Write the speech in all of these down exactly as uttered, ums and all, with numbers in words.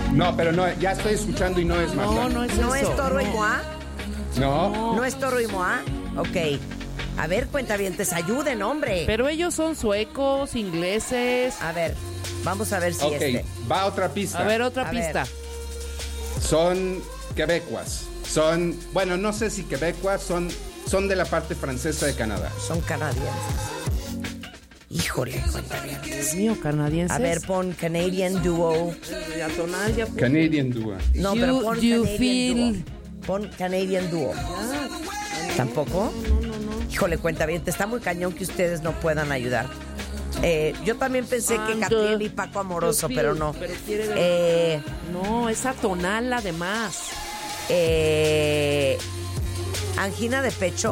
No, pero no, ya estoy escuchando y no es Marlene. No, no es ¿No eso. es Toro y no. Moi? No. ¿No es Toro y Moi? Ok. A ver, cuentavientes, ayuden, hombre. Pero ellos son suecos, ingleses. A ver, vamos a ver si Ok, este. va otra pista. A ver, otra A pista. Son quebecuas. Son, bueno, no sé si quebecuas, son, son de la parte francesa de Canadá. Son canadienses. Híjole, cuentavientes. Dios mío, canadienses. A ver, pon Canadian Duo. Ya tonal, ya puse. Canadian Duo. No, You- pero pon you Canadian feel- Duo. Pon Canadian Duo. ¿Tampoco? No, no, no. Híjole, cuentavientes, está muy cañón que ustedes no puedan ayudar. Eh, yo también pensé que And, Catriel uh, y Paco Amoroso, you pero feel- no. pero quiere ver- Eh, No, es atonal además. eh, Angina de pecho.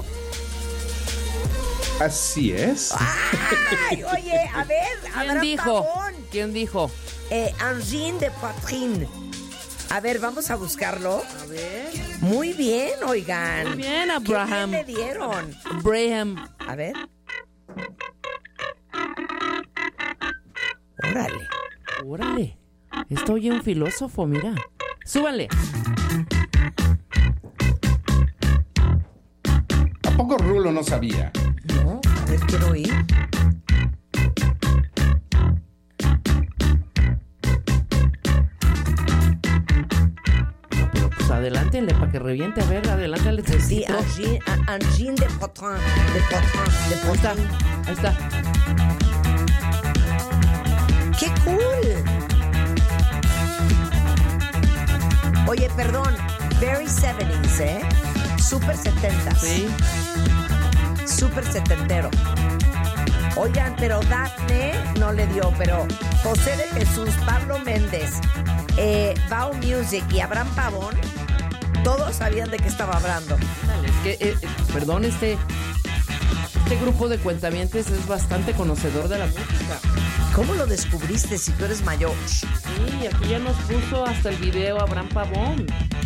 Así es. ¡Ay! Oye, a ver, ¿Quién Abraham dijo? Pavón. ¿Quién dijo? Eh, angine de poitrine. A ver, vamos a buscarlo. A ver. Muy bien, oigan. Muy bien, Qué Abraham. bien le dieron. Braham. A ver. Órale. Órale. Estoy un filósofo, mira. Súbanle. ¿A poco Rulo no sabía? No, a ver, quiero oír. Pero pues adelántenle para que reviente. A ver, adelántale. Sí, angine, a- angine de poitrine. De poitrine. De Ahí está. poitrine. Ahí está. ¡Qué cool! Oye, perdón. Very seventies, ¿eh? Super setentas. Sí. Súper setentero. Oigan, pero Dafne no le dio, pero José de Jesús, Pablo Méndez, eh, Bao Music y Abraham Pavón, todos sabían de qué estaba hablando. Dale, es que, eh, eh, perdón, este, este grupo de cuentavientes es bastante conocedor de la música. ¿Cómo lo descubriste si tú eres mayor? Sí, aquí ya nos puso hasta el video Abraham Pavón.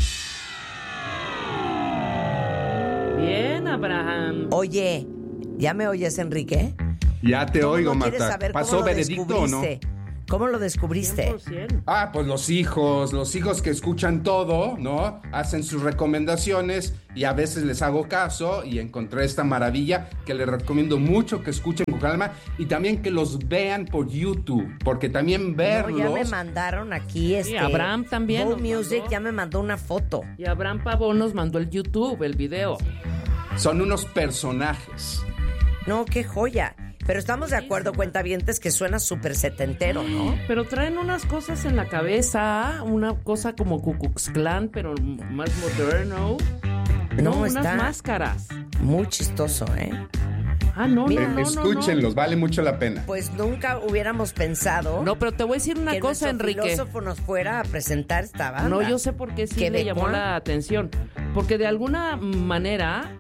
Bien, Abraham. Oye, ¿ya me oyes, Enrique? Ya te ¿Cómo oigo, no quieres Marta. saber ¿Pasó cómo lo veredicto o no? descubriste? ¿Cómo lo descubriste? cien por ciento. Ah, pues los hijos, los hijos que escuchan todo, ¿no? Hacen sus recomendaciones y a veces les hago caso y encontré esta maravilla que les recomiendo mucho que escuchen con calma y también que los vean por YouTube, porque también No, verlos... ya me mandaron aquí este. Abraham también Go nos Music mandó. ya me mandó una foto. Y Abraham Pavón nos mandó el YouTube, el video. Son unos personajes. No, qué joya. Pero estamos de acuerdo, cuentavientes, que suena súper setentero, ¿no? Pero traen unas cosas en la cabeza, una cosa como Ku Klux Klan, pero más moderno. No, unas está máscaras. muy chistoso, ¿eh? Ah, no, Mira, no, no, no, Escúchenlos, vale mucho la pena. Pues nunca hubiéramos pensado No, No, pero te voy a decir una que cosa, nuestro Enrique. filósofo nos fuera a presentar esta banda. No, yo sé por qué sí le Quebecois. llamó la atención. Porque de alguna manera,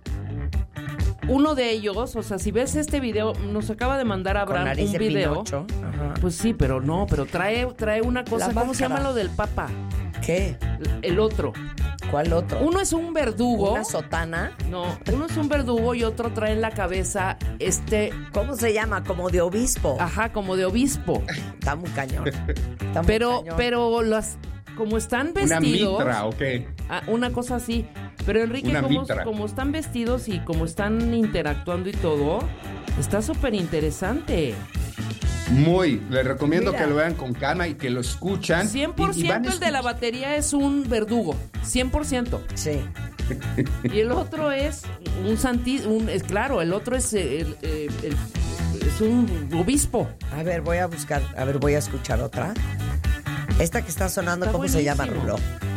uno de ellos, o sea, si ves este video, nos acaba de mandar a Con Abraham nariz un de video. Pinocho. Ajá. Pues sí, pero no, pero trae, trae una cosa, La ¿cómo se llama máscara. lo del Papa? ¿Qué? El otro. ¿Cuál otro? Uno es un verdugo. ¿Una sotana? No, uno es un verdugo y otro trae en la cabeza este, ¿Cómo se llama? Como de obispo. ajá, como de obispo. Está muy cañón. Está muy Pero, cañón. pero las, como están Una vestidos. mitra, ¿o qué? Ah, una cosa así. Pero Enrique, Una como, mitra. como están vestidos y como están interactuando y todo, está súper interesante. Muy, les recomiendo Mira. que lo vean con calma y que lo escuchan. cien por y- y van ciento a el de la escuch- batería es un verdugo. cien por ciento. Sí. Y el otro es un santi... Un, es, claro, el otro es, eh, el, eh, el- es un obispo. A ver, voy a buscar, a ver, voy a escuchar otra. Esta que está sonando, Está ¿cómo se llama, buenísimo. Rulo?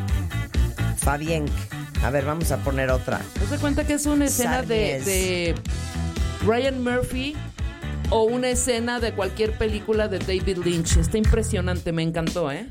Fabián. A ver, vamos a poner otra. ¿Te das cuenta que es una escena de, Sarnies. de Ryan Murphy o una escena de cualquier película de David Lynch? Está impresionante, me encantó, ¿eh?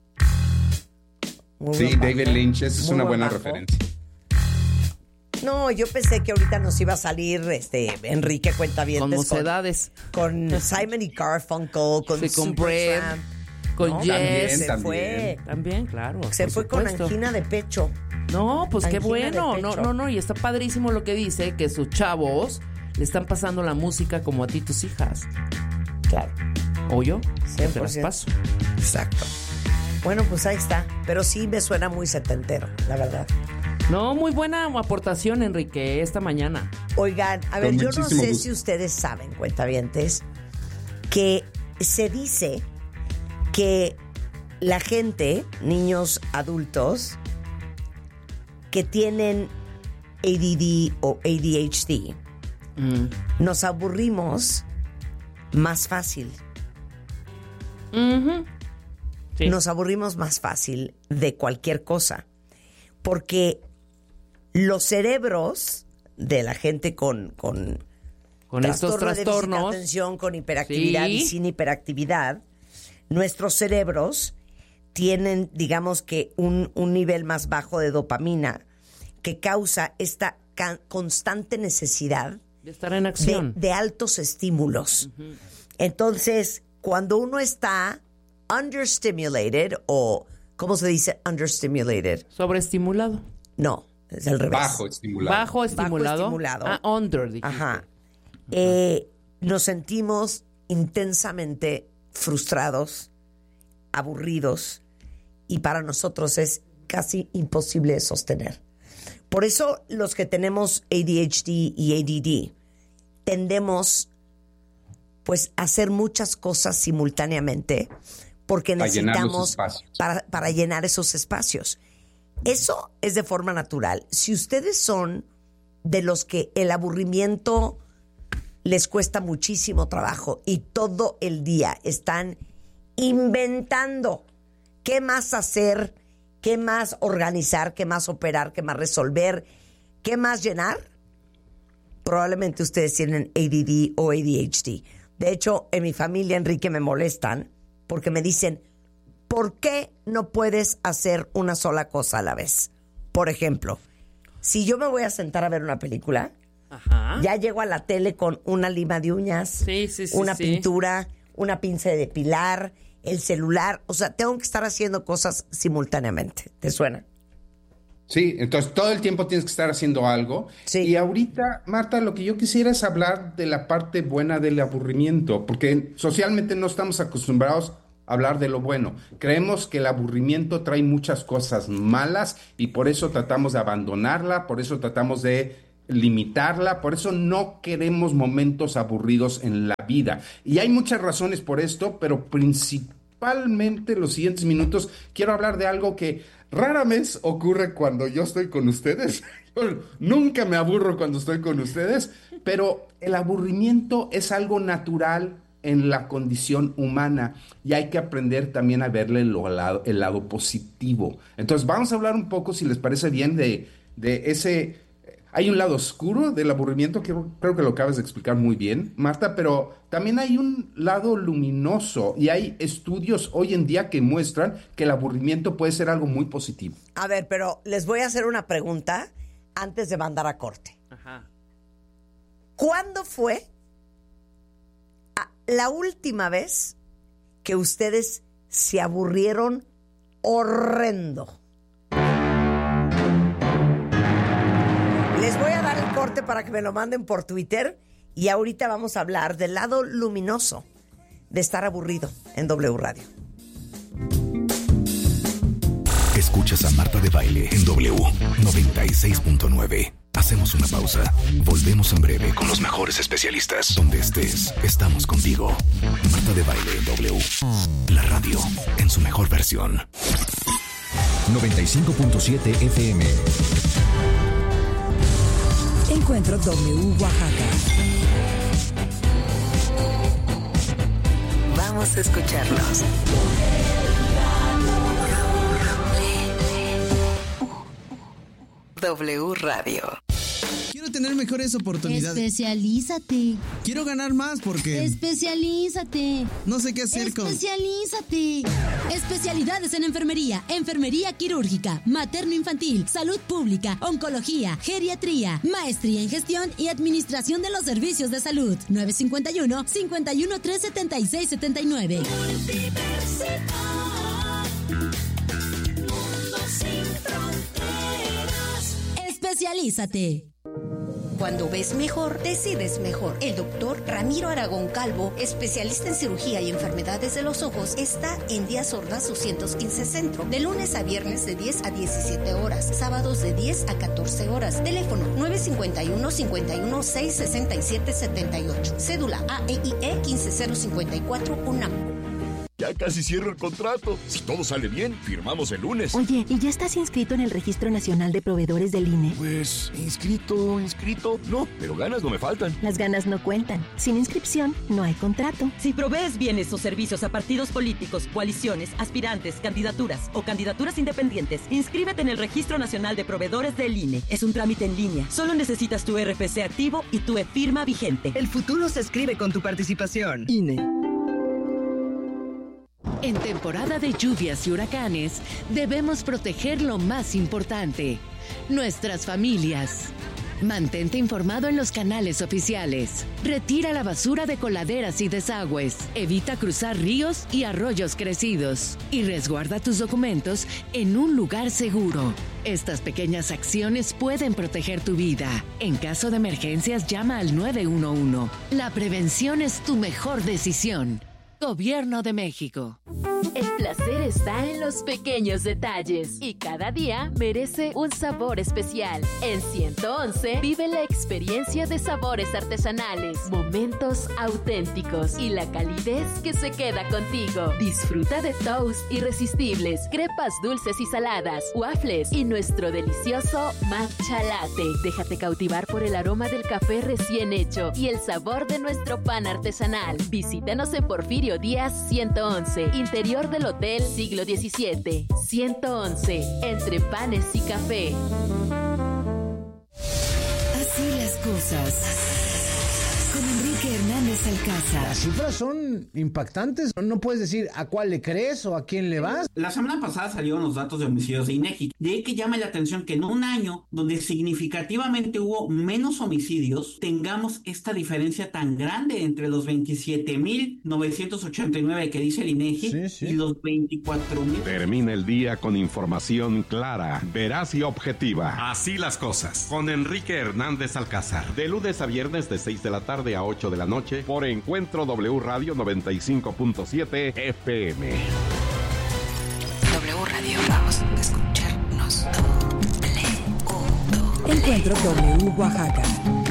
Muy Sí, buen David bajo. Lynch, esa es Muy una buen buena bajo. referencia. No, yo pensé que ahorita nos iba a salir este Enrique Cuentavientes Con mocedades. con, con Simon y Garfunkel, con Sí, con Supertramp. Brad, con No, Yes. También, se también. fue. También, claro. Se por fue con supuesto. angina de pecho. No, pues qué Angina de bueno. No, pecho. no, no. Y está padrísimo lo que dice, que sus chavos le están pasando la música como a ti tus hijas. Claro. ¿O yo? Que cien te por las ciento. paso. Exacto. Bueno, pues ahí está. Pero sí me suena muy setentero, la verdad. No, muy buena aportación, Enrique, esta mañana. Oigan, a ver, Con yo no muchísimo sé gusto. si ustedes saben, cuentavientes, que se dice que la gente, niños adultos, que tienen A D D o A D H D, Mm. nos aburrimos más fácil. Ujú. Sí. Nos aburrimos más fácil de cualquier cosa. Porque los cerebros de la gente con, con, Con estos trastorno de déficit de trastornos. atención, con hiperactividad Sí. y sin hiperactividad, nuestros cerebros tienen, digamos que, un, un nivel más bajo de dopamina que causa esta ca- constante necesidad De estar en de, acción. de altos estímulos. Entonces, cuando uno está understimulated o, ¿cómo se dice understimulated? Sobreestimulado. No, es al revés. Bajo estimulado. Bajo estimulado. estimulado. Ah, under, dijiste. Ajá. Eh, nos sentimos intensamente frustrados, aburridos, y para nosotros es casi imposible de sostener. Por eso los que tenemos A D H D y A D D tendemos pues a hacer muchas cosas simultáneamente porque Para llenar los necesitamos espacios. para, para llenar esos espacios. Eso es de forma natural. Si ustedes son de los que el aburrimiento les cuesta muchísimo trabajo y todo el día están inventando qué más hacer, qué más organizar, qué más operar, qué más resolver, qué más llenar, probablemente ustedes tienen A D D o A D H D. De hecho, en mi familia, Enrique, me molestan porque me dicen, ¿por qué no puedes hacer una sola cosa a la vez? Por ejemplo, si yo me voy a sentar a ver una película, Ajá. ya llego a la tele con una lima de uñas, Sí, sí, sí, una sí. pintura, una pinza de depilar, el celular. O sea, tengo que estar haciendo cosas simultáneamente. ¿Te suena? Sí, entonces todo el tiempo tienes que estar haciendo algo. Sí. Y ahorita, Marta, lo que yo quisiera es hablar de la parte buena del aburrimiento, porque socialmente no estamos acostumbrados a hablar de lo bueno. Creemos que el aburrimiento trae muchas cosas malas y por eso tratamos de abandonarla, por eso tratamos de limitarla, por eso no queremos momentos aburridos en la vida. Y hay muchas razones por esto, pero principalmente los siguientes minutos quiero hablar de algo que rara vez ocurre cuando yo estoy con ustedes. Yo nunca me aburro cuando estoy con ustedes, pero el aburrimiento es algo natural en la condición humana y hay que aprender también a verle lo lado, el lado positivo. Entonces vamos a hablar un poco, si les parece bien, de, de ese... Hay un lado oscuro del aburrimiento que creo que lo acabas de explicar muy bien, Marta, pero también hay un lado luminoso y hay estudios hoy en día que muestran que el aburrimiento puede ser algo muy positivo. A ver, pero les voy a hacer una pregunta antes de mandar a corte. Ajá. ¿Cuándo fue a- la última vez que ustedes se aburrieron horrendo? Les voy a dar el corte para que me lo manden por Twitter y ahorita vamos a hablar del lado luminoso de estar aburrido en W Radio. Escuchas a Marta de Baile en W noventa y seis punto nueve. Hacemos una pausa. Volvemos en breve con los mejores especialistas. Donde estés, estamos contigo. Marta de Baile en W. La radio en su mejor versión. noventa y cinco punto siete F M. Encuentro W Oaxaca. Vamos a escucharlos. W Radio. Quiero tener mejores oportunidades. Especialízate. Quiero ganar más porque Especialízate. no sé qué hacer con... Especialízate. Especialidades en enfermería, enfermería quirúrgica, materno-infantil, salud pública, oncología, geriatría, maestría en gestión y administración de los servicios de salud. nueve cinco uno, cinco uno tres, siete seis siete nueve. Especialízate. Cuando ves mejor, decides mejor. El doctor Ramiro Aragón Calvo, especialista en cirugía y enfermedades de los ojos, está en Díaz Ordaz doscientos quince Centro, de lunes a viernes de diez a diecisiete horas, sábados de diez a catorce horas. Teléfono nueve cinco uno, cinco uno seis, seis siete siete ocho. Cédula A E I E quince cero cincuenta y cuatro UNAM. Ya casi cierro el contrato. Si todo sale bien, firmamos el lunes. Oye, ¿y ya estás inscrito en el Registro Nacional de Proveedores del I N E? Pues, inscrito, inscrito. No, pero ganas no me faltan. Las ganas no cuentan. Sin inscripción, no hay contrato. Si provees bienes o servicios a partidos políticos, coaliciones, aspirantes, candidaturas o candidaturas independientes, inscríbete en el Registro Nacional de Proveedores del I N E. Es un trámite en línea. Solo necesitas tu R F C activo y tu e-firma vigente. El futuro se escribe con tu participación. I N E. En temporada de lluvias y huracanes, debemos proteger lo más importante, nuestras familias. Mantente informado en los canales oficiales. Retira la basura de coladeras y desagües. Evita cruzar ríos y arroyos crecidos. Y resguarda tus documentos en un lugar seguro. Estas pequeñas acciones pueden proteger tu vida. En caso de emergencias, llama al nueve uno uno. La prevención es tu mejor decisión. Gobierno de México. El placer está en los pequeños detalles y cada día merece un sabor especial. En ciento once vive la experiencia de sabores artesanales, momentos auténticos y la calidez que se queda contigo. Disfruta de toast irresistibles, crepas dulces y saladas, waffles y nuestro delicioso matcha latte. Déjate cautivar por el aroma del café recién hecho y el sabor de nuestro pan artesanal. Visítanos en Porfirio Díaz ciento once, interior del Hotel Siglo diecisiete. ciento once, entre panes y café. Así las cosas. Con Enrique Hernández Alcázar. Las cifras son impactantes. No puedes decir a cuál le crees o a quién le vas. La semana pasada salieron los datos de homicidios de INEGI. De ahí que llama la atención que en un año donde significativamente hubo menos homicidios, tengamos esta diferencia tan grande entre los veintisiete mil novecientos ochenta y nueve que dice el INEGI sí, sí. y los veinticuatro mil. Termina el día con información clara, veraz y objetiva. Así las cosas. Con Enrique Hernández Alcázar. De lunes a viernes de seis de la tarde a ocho de la noche por Encuentro W Radio noventa y cinco punto siete F M. W Radio, vamos a escucharnos. W. Encuentro W Oaxaca.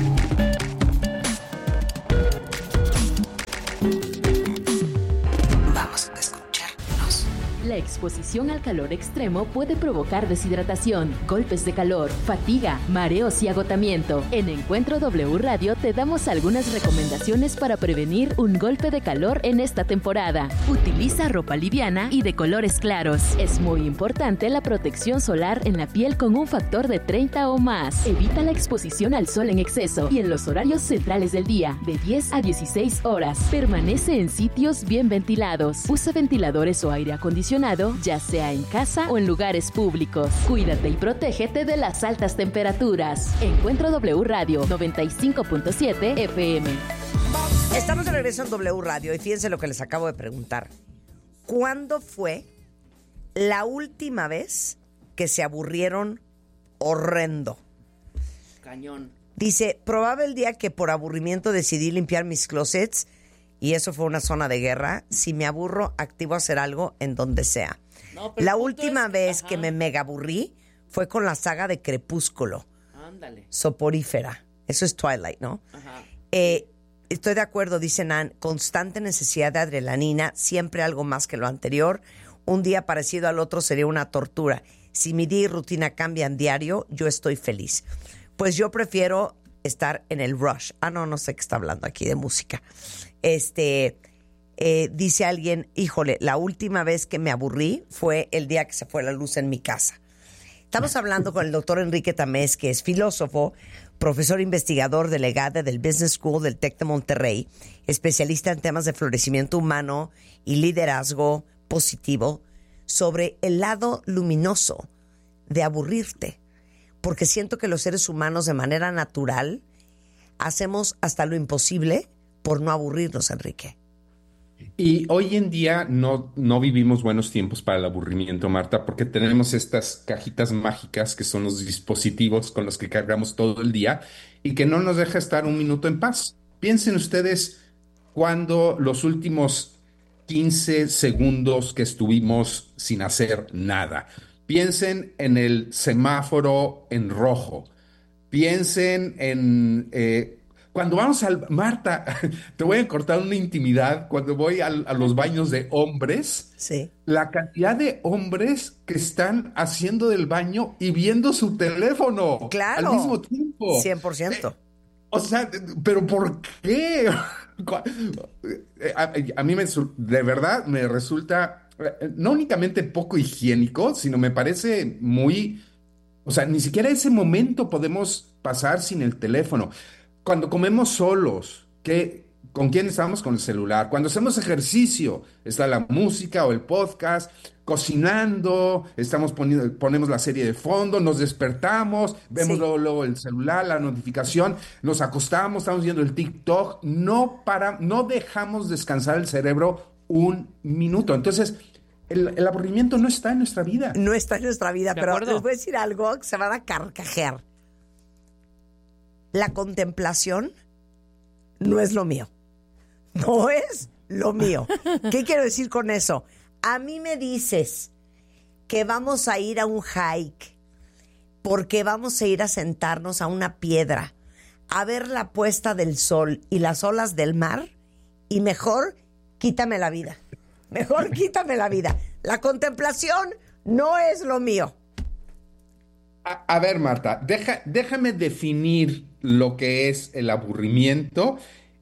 Vamos a escucharnos. La exposición al calor extremo puede provocar deshidratación, golpes de calor, fatiga, mareos y agotamiento. En Encuentro W Radio te damos algunas recomendaciones para prevenir un golpe de calor en esta temporada. Utiliza ropa liviana y de colores claros. Es muy importante la protección solar en la piel con un factor de treinta o más. Evita la exposición al sol en exceso y en los horarios centrales del día, de diez a dieciséis horas. Permanece en sitios bien ventilados. Usa ventiladores o aire acondicionado, ya sea en casa o en lugares públicos. Cuídate y protégete de las altas temperaturas. Encuentro W Radio noventa y cinco punto siete F M. Estamos de regreso en W Radio y fíjense lo que les acabo de preguntar. ¿Cuándo fue la última vez que se aburrieron horrendo? Cañón. Dice, probaba el día que por aburrimiento decidí limpiar mis closets y eso fue una zona de guerra. Si me aburro, activo a hacer algo en donde sea. No, la última es... vez ajá. que me mega aburrí fue con la saga de Crepúsculo. Ándale. Soporífera. Eso es Twilight, ¿no? Ajá. Eh, estoy de acuerdo, dice Nan. Constante necesidad de adrenalina, siempre algo más que lo anterior. Un día parecido al otro sería una tortura. Si mi día y rutina cambian diario, yo estoy feliz. Pues yo prefiero estar en el rush. Ah, no, no sé qué está hablando aquí de música. Este, eh, dice alguien, híjole, la última vez que me aburrí fue el día que se fue la luz en mi casa. Estamos hablando con el doctor Enrique Tamés, que es filósofo, profesor investigador delegado del Business School del TEC de Monterrey, especialista en temas de florecimiento humano y liderazgo positivo, sobre el lado luminoso de aburrirte. Porque siento que los seres humanos de manera natural hacemos hasta lo imposible por no aburrirnos, Enrique. Y hoy en día no, no vivimos buenos tiempos para el aburrimiento, Marta, porque tenemos estas cajitas mágicas que son los dispositivos con los que cargamos todo el día y que no nos deja estar un minuto en paz. Piensen ustedes cuando los últimos quince segundos que estuvimos sin hacer nada. Piensen en el semáforo en rojo. Piensen en... eh, cuando vamos al... Marta, te voy a cortar una intimidad. Cuando voy al- a los baños de hombres, Sí. la cantidad de hombres que están haciendo del baño y viendo su teléfono Claro. al mismo tiempo. cien por ciento. O sea, ¿pero por qué? A, a mí me, su- de verdad me resulta eh, no únicamente poco higiénico, sino me parece muy... O sea, ni siquiera ese momento podemos pasar sin el teléfono. Cuando comemos solos, ¿qué, ¿con quién estamos? Con el celular. Cuando hacemos ejercicio, está la música o el podcast. Cocinando, estamos poniendo, ponemos la serie de fondo, nos despertamos, vemos Sí. luego, luego el celular, la notificación, nos acostamos, estamos viendo el TikTok. No para, no dejamos descansar el cerebro un minuto. Entonces, el, el aburrimiento no está en nuestra vida. No está en nuestra vida, De pero acuerdo. les voy a decir algo que se van a carcajear. La contemplación no es lo mío. No es lo mío. ¿Qué quiero decir con eso? A mí me dices que vamos a ir a un hike porque vamos a ir a sentarnos a una piedra a ver la puesta del sol y las olas del mar y mejor quítame la vida. Mejor quítame la vida. La contemplación no es lo mío. A, a ver, Marta, deja, déjame definir lo que es el aburrimiento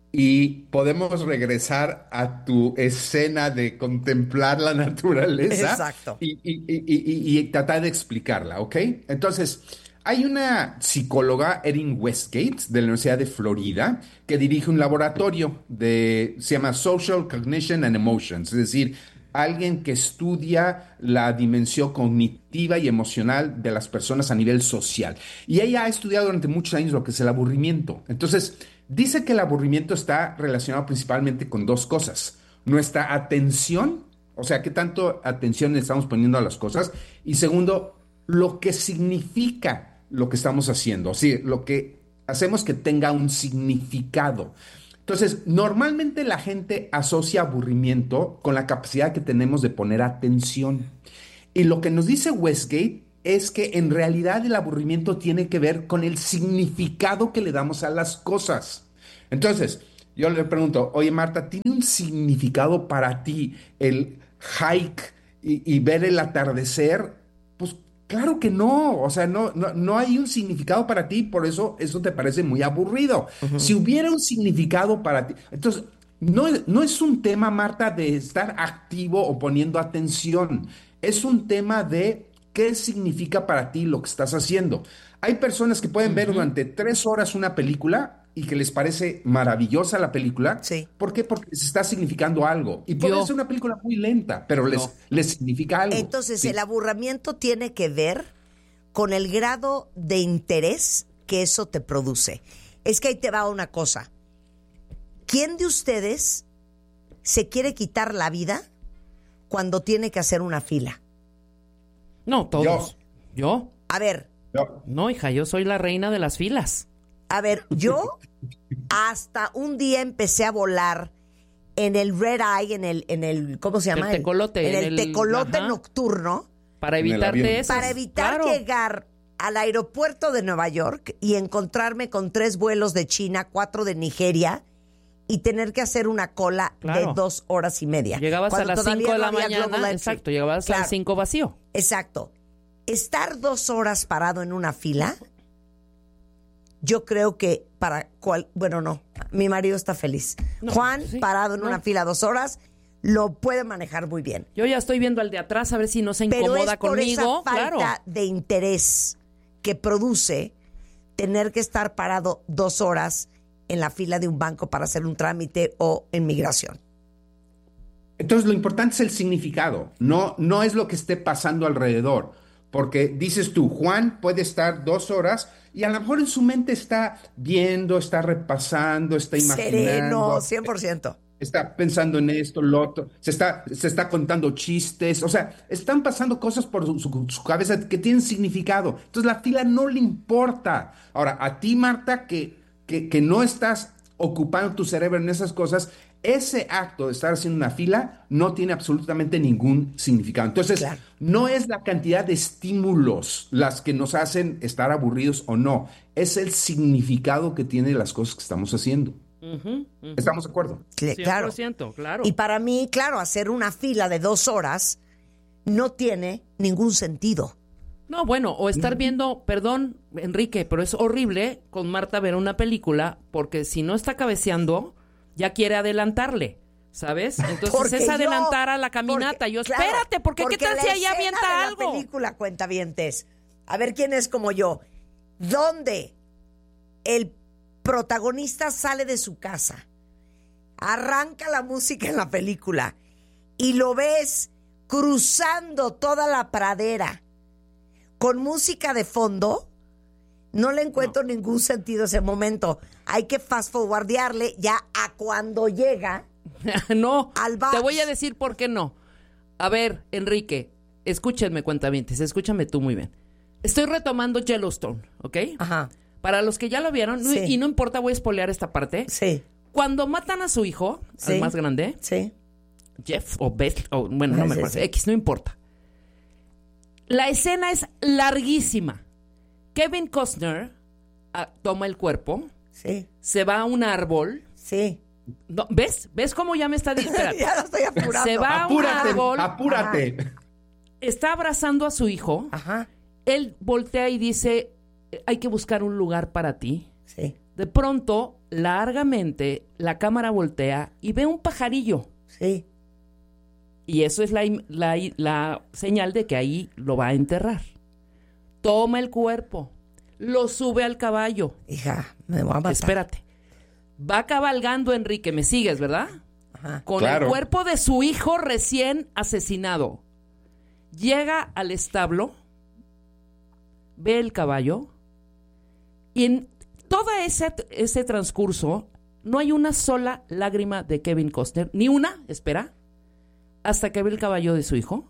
y podemos regresar a tu escena de contemplar la naturaleza. Exacto. Y, y- y- y- y tratar de explicarla, ¿ok? Entonces, hay una psicóloga, Erin Westgate, de la Universidad de Florida, que dirige un laboratorio de, se llama Social Cognition and Emotions, es decir, alguien que estudia la dimensión cognitiva y emocional de las personas a nivel social. Y ella ha estudiado durante muchos años lo que es el aburrimiento. Entonces, dice que el aburrimiento está relacionado principalmente con dos cosas. Nuestra atención, o sea, qué tanto atención le estamos poniendo a las cosas. Y segundo, lo que significa lo que estamos haciendo. O sea, lo que hacemos que tenga un significado. Entonces, normalmente la gente asocia aburrimiento con la capacidad que tenemos de poner atención. Y lo que nos dice Westgate es que en realidad el aburrimiento tiene que ver con el significado que le damos a las cosas. Entonces, yo le pregunto, oye Marta, ¿tiene un significado para ti el hike y, y ver el atardecer? Pues claro que no, o sea, no, no, no hay un significado para ti, por eso eso te parece muy aburrido. Si hubiera un significado para ti, entonces no, es- no es un tema, Marta, de estar activo o poniendo atención, es un tema de qué significa para ti lo que estás haciendo. Hay personas que pueden ver durante tres horas una película y que les parece maravillosa la película. Sí. ¿Por qué? Porque les está significando algo. Y puede Yo- ser una película muy lenta, pero les, No. les significa algo. Entonces, Sí. el aburrimiento tiene que ver con el grado de interés que eso te produce. Es que ahí te va una cosa. ¿Quién de ustedes se quiere quitar la vida cuando tiene que hacer una fila? No, todos. ¿Yo? A ver, Yo- No, hija, yo soy la reina de las filas. a ver, yo hasta un día empecé a volar en el red eye, en el, en el, ¿cómo se llama? El tecolote, En el, en el- tecolote ajá. nocturno. Para En el avión. evitarte eso. Para evitar Claro. llegar al aeropuerto de Nueva York y encontrarme con tres vuelos de China, cuatro de Nigeria y tener que hacer una cola Claro. de dos horas y media. Llegabas Cuando a las todavía cinco de no la había Global mañana. Entry. Exacto, llegabas a Claro. las cinco vacío. Exacto. Estar dos horas parado en una fila, yo creo que para cual, bueno, no, mi marido está feliz. No, Juan, sí, parado en no. una fila dos horas, lo puede manejar muy bien. Yo ya estoy viendo al de atrás a ver si no se Pero incomoda es por conmigo. esa falta Claro. de interés que produce tener que estar parado dos horas en la fila de un banco para hacer un trámite o en migración. Entonces, lo importante es el significado, no, no es lo que esté pasando alrededor. Porque dices tú, Juan puede estar dos horas y a lo mejor en su mente está viendo, está repasando, está imaginando. Sereno, cien por ciento. está pensando en esto, lo otro, se está, se está contando chistes, o sea, están pasando cosas por su, su- su cabeza que tienen significado. Entonces la fila no le importa. Ahora, a ti, Marta, que, que, que no estás ocupando tu cerebro en esas cosas, ese acto de estar haciendo una fila no tiene absolutamente ningún significado. Entonces, Claro. no es la cantidad de estímulos las que nos hacen estar aburridos o no, es el significado que tienen las cosas que estamos haciendo. Ujú, ujú. ¿Estamos de acuerdo? Cl- Claro. cien por ciento, claro. Y para mí, claro, hacer una fila de dos horas no tiene ningún sentido. No, bueno, o estar viendo, perdón, Enrique, pero es horrible con Marta ver una película porque si no está cabeceando, ya quiere adelantarle, ¿sabes? Entonces Porque es yo- adelantar a la caminata. porque- yo, claro, espérate, porque, ¿qué tal la si ahí escena avienta de algo? La película, cuentavientes. A ver quién es como yo. Donde el protagonista sale de su casa, arranca la música en la película y lo ves cruzando toda la pradera con música de fondo, no le encuentro ningún sentido a ese momento. Hay que fast forwardearle ya a cuando llega. No, al bar. te voy a decir por qué no. A ver, Enrique, escúchenme, cuentavientes, escúchame tú muy bien. Estoy retomando Yellowstone, ¿ok? Ajá. Para los que ya lo vieron, no- Sí. y no importa, voy a spoilear esta parte. Sí. Cuando matan a su hijo, Sí. al más grande, Sí. Jeff o Beth, o bueno, no Sí, me sí, acuerdo, sí. X, no importa. La escena es larguísima. Kevin Costner ah, toma el cuerpo, Sí. se va a un árbol. Sí. No, ¿ves? ¿Ves cómo ya me está diciendo? Ya lo estoy apurando. Se va a un Apúrate, árbol, apúrate. está abrazando a su hijo. Ajá. Él voltea y dice, hay que buscar un lugar para ti. Sí. De pronto, largamente, la cámara voltea y ve un pajarillo. Sí. Y eso es la, im- la, i- la señal de que ahí lo va a enterrar. Toma el cuerpo, lo sube al caballo. Hija, me voy a matar. Espérate. Va cabalgando, Enrique, me sigues, ¿verdad? Ajá. Con Claro. el cuerpo de su hijo recién asesinado. Llega al establo, ve el caballo y en todo ese, ese transcurso no hay una sola lágrima de Kevin Costner, ni una, espera, hasta que ve el caballo de su hijo.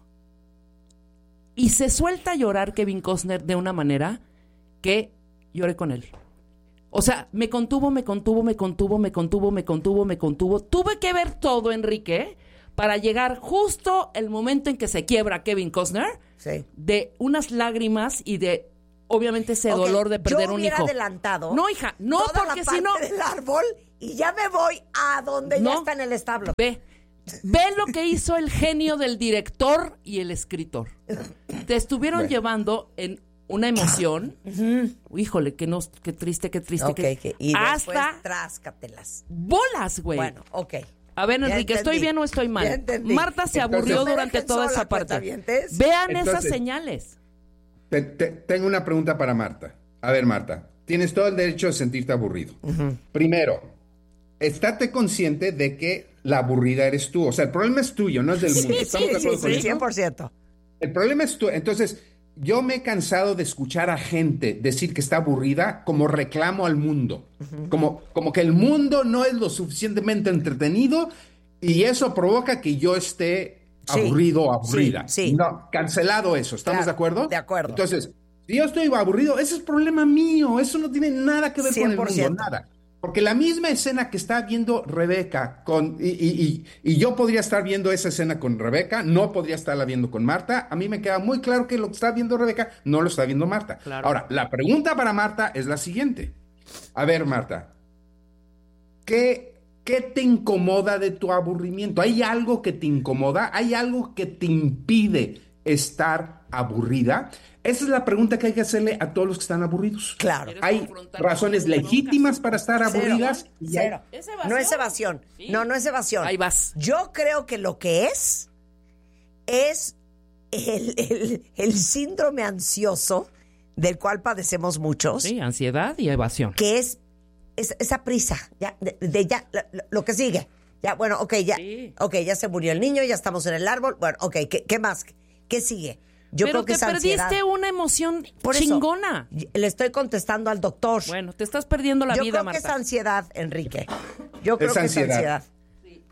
Y se suelta a llorar Kevin Costner de una manera que lloré con él. O sea, me contuvo, me contuvo, me contuvo, me contuvo, me contuvo, me contuvo. Tuve que ver todo, Enrique, para llegar justo el momento en que se quiebra Kevin Costner Sí. de unas lágrimas y de, obviamente, ese Ok, dolor de perder yo un hubiera hijo. adelantado No, hija, no, toda porque la si parte no... del árbol y ya me voy a donde ya No. está en el establo. Ve, ve lo que hizo el genio del director y el escritor. Te estuvieron Bueno. llevando en una emoción. Híjole, qué, no, qué triste, qué triste. Ok, qué- que- y después hasta tráscatelas. bolas, güey. Bueno, ok. A ver, Ya Enrique, ¿estoy entendí. bien o estoy Ya mal? entendí. Marta se Entonces- aburrió No me durante dejen toda sola, esa parte. cuentavientes. Vean esas Entonces- señales. Te- te- tengo una pregunta para Marta. A ver, Marta, tienes todo el derecho de sentirte aburrido. Primero, estate consciente de que la aburrida eres tú. O sea, el problema es tuyo, no es del mundo. Sí, ¿Estamos sí, de sí, acuerdo con sí, eso? cien por ciento. El problema es tú. Entonces, yo me he cansado de escuchar a gente decir que está aburrida como reclamo al mundo. como, como que el mundo no es lo suficientemente entretenido y eso provoca que yo esté Sí, aburrido o aburrida. sí, sí. No, cancelado eso. ¿Estamos Claro, de acuerdo? de acuerdo. Entonces, si yo estoy aburrido, ese es problema mío. Eso no tiene nada que ver cien por con el ciento. mundo, nada. Porque la misma escena que está viendo Rebeca con y, y- y- y yo podría estar viendo esa escena con Rebeca, no podría estarla viendo con Marta. A mí me queda muy claro que lo que está viendo Rebeca no lo está viendo Marta. Claro. Ahora, la pregunta para Marta es la siguiente. A ver, Marta, ¿qué, qué te incomoda de tu aburrimiento? ¿Hay algo que te incomoda? ¿Hay algo que te impide estar aburrida? Esa es la pregunta que hay que hacerle a todos los que están aburridos. Claro. Hay razones legítimas para estar Cero, aburridas. y hay- cero. ¿Es evasión? No es evasión. Sí. No, no es evasión. Ahí vas. Yo creo que lo que es es el, el- el síndrome ansioso del cual padecemos muchos, Sí, ansiedad y evasión. que es, es- esa prisa, ya, de, de ya, lo, lo que sigue. Ya, bueno, ok, ya, Sí. ok, ya se murió el niño, ya estamos en el árbol. Bueno, ok, ¿qué, qué más? ¿Qué sigue? Yo Pero creo que te esa perdiste ansiedad. una emoción Por eso, chingona. Le estoy contestando al doctor. Bueno, te estás perdiendo la Yo vida, creo que es Marta. ansiedad, Enrique. Yo creo Es que ansiedad. es ansiedad.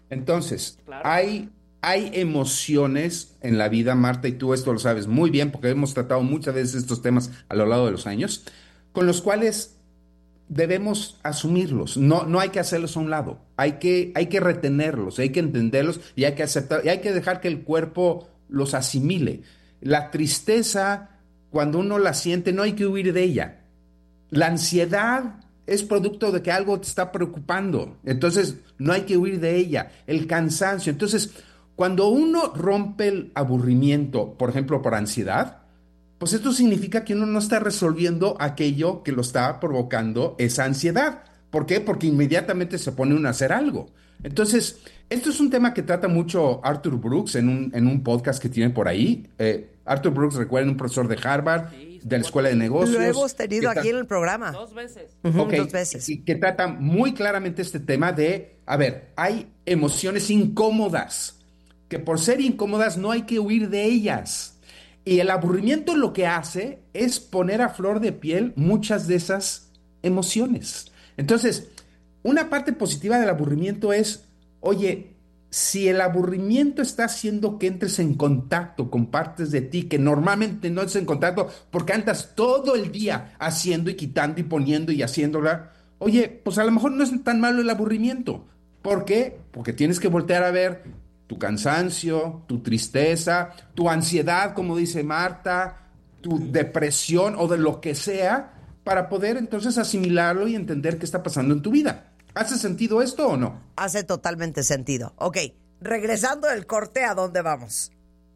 Entonces, Claro. hay, hay emociones en la vida, Marta, y tú esto lo sabes muy bien, porque hemos tratado muchas veces estos temas a lo largo de los años, con los cuales debemos asumirlos. No, no hay que hacerlos a un lado. Hay que, hay que retenerlos, hay que entenderlos y hay que aceptar, y hay que dejar que el cuerpo los asimile. La tristeza, cuando uno la siente, no hay que huir de ella. La ansiedad es producto de que algo te está preocupando. Entonces, no hay que huir de ella. El cansancio. Entonces, cuando uno rompe el aburrimiento, por ejemplo, por ansiedad, pues esto significa que uno no está resolviendo aquello que lo está provocando esa ansiedad. ¿Por qué? Porque inmediatamente se pone uno a hacer algo. Entonces, esto es un tema que trata mucho Arthur Brooks en un, en un podcast que tiene por ahí. Eh, Arthur Brooks, recuerden, un profesor de Harvard, de la Escuela de Negocios. Lo hemos tenido que aquí tra- en el programa. Dos veces. Ujú, Ok, Dos veces. y que trata muy claramente este tema de, a ver, hay emociones incómodas, que por ser incómodas no hay que huir de ellas. Y el aburrimiento lo que hace es poner a flor de piel muchas de esas emociones. Entonces, una parte positiva del aburrimiento es, oye, si el aburrimiento está haciendo que entres en contacto con partes de ti que normalmente no entres en contacto porque andas todo el día haciendo y quitando y poniendo y haciéndola, oye, pues a lo mejor no es tan malo el aburrimiento. ¿Por qué? Porque tienes que voltear a ver tu cansancio, tu tristeza, tu ansiedad, como dice Marta, tu depresión o de lo que sea, para poder entonces asimilarlo y entender qué está pasando en tu vida. ¿Hace sentido esto o no? Hace totalmente sentido. Ok, regresando del corte, ¿a dónde vamos?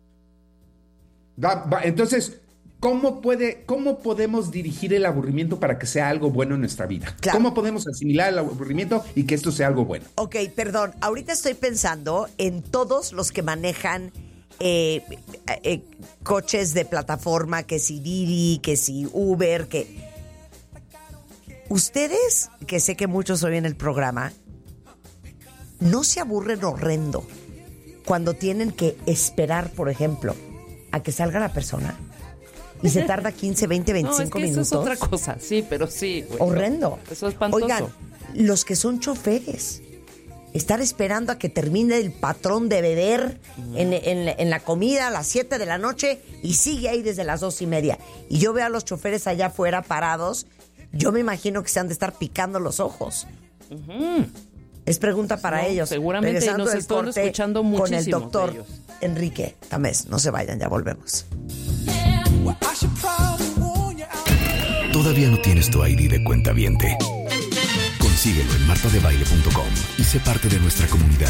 Va- va- entonces, ¿cómo puede, cómo podemos dirigir el aburrimiento para que sea algo bueno en nuestra vida? Claro. ¿Cómo podemos asimilar el aburrimiento y que esto sea algo bueno? Ok, perdón, ahorita estoy pensando en todos los que manejan eh, eh, coches de plataforma, que si Didi, que si Uber, que... Ustedes, que sé que muchos oyen el programa, ¿no se aburren horrendo cuando tienen que esperar, por ejemplo, a que salga la persona? Y se tarda quince, veinte, veinticinco no, es que minutos. Eso es otra cosa, sí, pero sí. Güey, Horrendo. no, eso es espantoso. Oigan, los que son choferes, estar esperando a que termine el patrón de beber uh-huh. en, en, en la comida a las siete de la noche y sigue ahí desde las dos y media. Y yo veo a los choferes allá afuera parados, yo me imagino que se han de estar picando los ojos. Uh-huh. Es pregunta para no, ellos. Seguramente Regresando nos del están corte escuchando con muchísimos el doctor de ellos. Enrique Tamés. No se vayan, ya volvemos. ¿Todavía no tienes tu I D de cuentaviente? Consíguelo en marta de baile punto com y sé parte de nuestra comunidad.